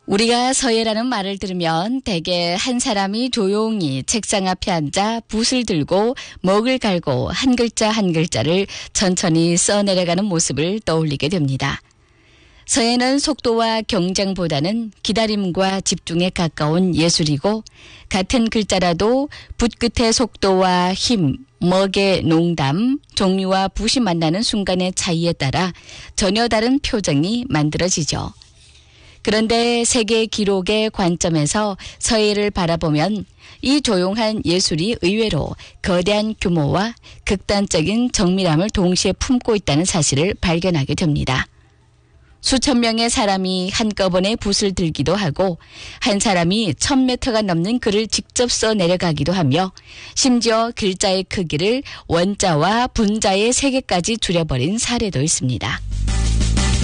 우리가 서예라는 말을 들으면 대개 한 사람이 조용히 책상 앞에 앉아 붓을 들고 먹을 갈고 한 글자 한 글자를 천천히 써내려가는 모습을 떠올리게 됩니다. 서예는 속도와 경쟁보다는 기다림과 집중에 가까운 예술이고 같은 글자라도 붓 끝의 속도와 힘, 먹의 농담, 종류와 붓이 만나는 순간의 차이에 따라 전혀 다른 표정이 만들어지죠. 그런데 세계 기록의 관점에서 서예를 바라보면 이 조용한 예술이 의외로 거대한 규모와 극단적인 정밀함을 동시에 품고 있다는 사실을 발견하게 됩니다. 수천 명의 사람이 한꺼번에 붓을 들기도 하고 한 사람이 1000m가 넘는 글을 직접 써 내려가기도 하며 심지어 글자의 크기를 원자와 분자의 3개까지 줄여버린 사례도 있습니다.